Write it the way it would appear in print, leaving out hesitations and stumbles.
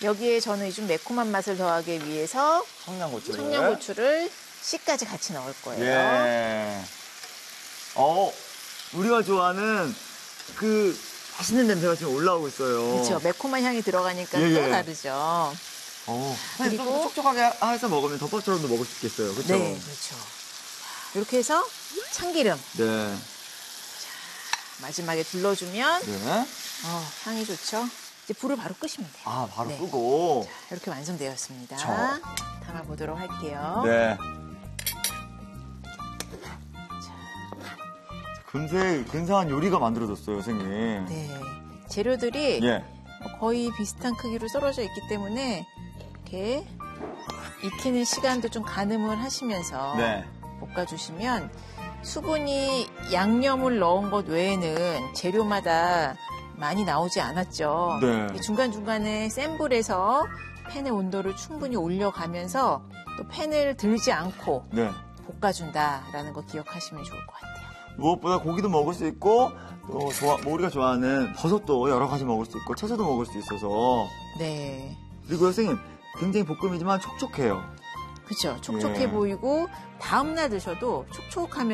여기에 저는 좀 매콤한 맛을 더하기 위해서 청양고추를 씨까지 같이 넣을 거예요. 예. 우리가 좋아하는 그 맛있는 냄새가 지금 올라오고 있어요. 그렇죠. 매콤한 향이 들어가니까 예, 또 예. 다르죠. 그리고 좀 촉촉하게 해서 먹으면 덮밥처럼도 먹을 수 있겠어요. 그렇죠? 네, 그렇죠. 이렇게 해서 참기름. 네. 마지막에 둘러주면 네. 향이 좋죠. 이제 불을 바로 끄시면 돼요. 아, 바로 네. 끄고. 이렇게 완성되었습니다. 저. 담아보도록 할게요. 네. 근사한 요리가 만들어졌어요, 선생님. 네. 재료들이 예. 거의 비슷한 크기로 썰어져 있기 때문에 이렇게 익히는 시간도 좀 가늠을 하시면서 네. 볶아주시면 수분이 양념을 넣은 것 외에는 재료마다 많이 나오지 않았죠. 네. 중간중간에 센 불에서 팬의 온도를 충분히 올려가면서 또 팬을 들지 않고 네. 볶아준다라는 거 기억하시면 좋을 것 같아요. 무엇보다 고기도 먹을 수 있고, 또 우리가 좋아하는 버섯도 여러 가지 먹을 수 있고, 채소도 먹을 수 있어서. 네. 그리고 선생님, 굉장히 볶음이지만 촉촉해요. 그렇죠. 촉촉해 예. 보이고 다음날 드셔도 촉촉하면